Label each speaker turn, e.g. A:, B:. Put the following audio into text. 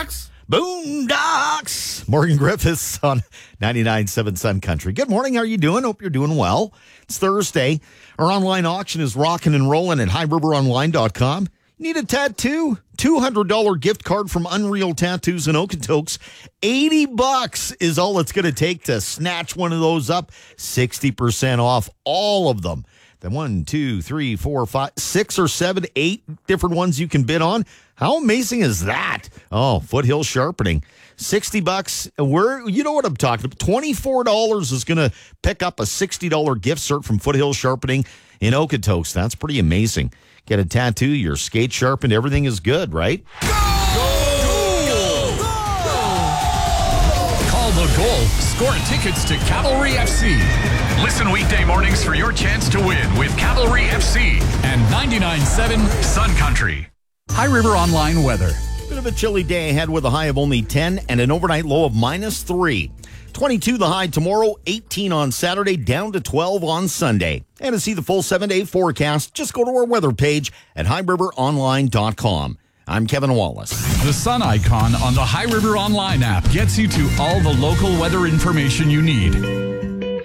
A: Boondocks. Morgan Griffiths on 99.7 Sun Country. Good morning. How are you doing? Hope you're doing well. It's Thursday. Our online auction is rocking and rolling at highriveronline.com. Need a tattoo? $200 gift card from Unreal Tattoos in Okotoks. $80 is all it's going to take to snatch one of those up. 60% off all of them. Then 1, 2, 3, 4, 5, 6 or 7, 8 different ones you can bid on. How amazing is that? Oh, Foothill Sharpening. $60. You know what I'm talking about. $24 is going to pick up a $60 gift cert from Foothill Sharpening in Okotoks. That's pretty amazing. Get a tattoo, your skate sharpened, everything is good, right?
B: Call the goal. Score tickets to Cavalry FC. Listen weekday mornings for your chance to win with Cavalry FC and 99.7 Sun Country. High River Online weather.
A: Bit of a chilly day ahead with a high of only 10 and an overnight low of -3. 22 the high tomorrow, 18 on Saturday, down to 12 on Sunday. And to see the full 7-day forecast, just go to our weather page at highriveronline.com. I'm Kevin Wallace.
B: The sun icon on the High River Online app gets you to all the local weather information you need.